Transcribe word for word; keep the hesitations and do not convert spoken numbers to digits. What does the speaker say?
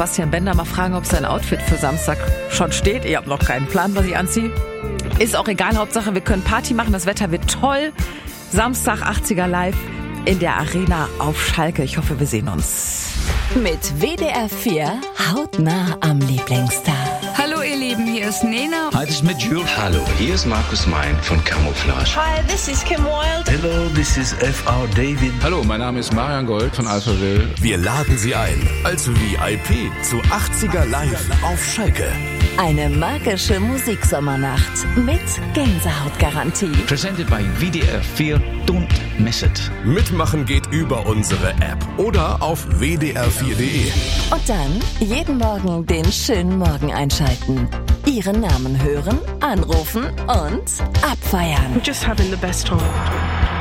Sebastian Bender mal fragen, ob sein Outfit für Samstag schon steht. Ich habe noch keinen Plan, was ich anziehe. Ist auch egal, Hauptsache wir können Party machen, das Wetter wird toll. Samstag achtziger live in der Arena auf Schalke. Ich hoffe, wir sehen uns. Mit W D R vier hautnah am Lieblingsstar. Hallo ihr Lieben, hier ist Nena. Hi, this is mit Jules. Hallo, hier ist Markus Mein von Camouflage. Hi, this is Kim Wilde. Hello, this is F R David. Hallo, mein Name ist Marian Gold von Alphaville. Wir laden Sie ein als V I P zu achtziger Live auf Schalke. Eine magische Musiksommernacht mit Gänsehautgarantie. Presented by W D R vier. Don't miss it. Mitmachen geht über unsere App oder auf w d r vier punkt d e. Und dann jeden Morgen den schönen Morgen einschalten. Ihren Namen hören, anrufen und abfeiern. We're just having the best time.